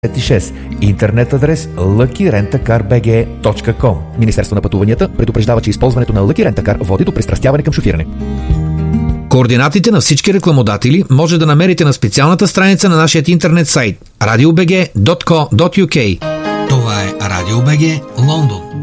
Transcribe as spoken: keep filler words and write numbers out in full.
шест. Интернет адрес лъки рентакар би джи точка ком. Министерство на пътуванията предупреждава, че използването на Lucky Rent a Car води до пристрастяване към шофиране. Координатите на всички рекламодатели може да намерите на специалната страница на нашия интернет сайт радио би джи точка ко точка ю кей. Това е Радио БГ, Лондон.